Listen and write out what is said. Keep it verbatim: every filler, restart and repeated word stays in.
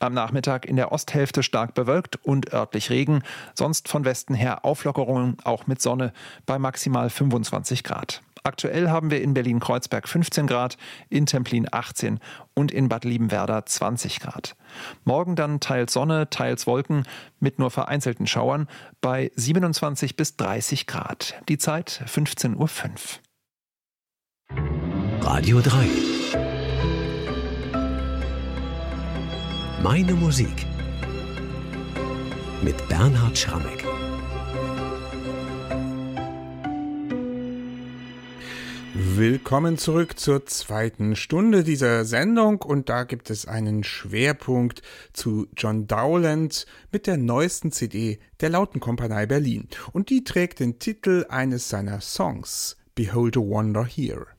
Am Nachmittag in der Osthälfte stark bewölkt und örtlich Regen. Sonst von Westen her Auflockerungen, auch mit Sonne, bei maximal fünfundzwanzig Grad. Aktuell haben wir in Berlin-Kreuzberg fünfzehn Grad, in Templin achtzehn und in Bad Liebenwerda zwanzig Grad. Morgen dann teils Sonne, teils Wolken mit nur vereinzelten Schauern bei siebenundzwanzig bis dreißig Grad. Die Zeit fünfzehn Uhr fünf. Radio drei. Meine Musik mit Bernhard Schrammeck. Willkommen zurück zur zweiten Stunde dieser Sendung und da gibt es einen Schwerpunkt zu John Dowland mit der neuesten C D der Lautenkompanie Berlin und die trägt den Titel eines seiner Songs, Behold a Wonder Here.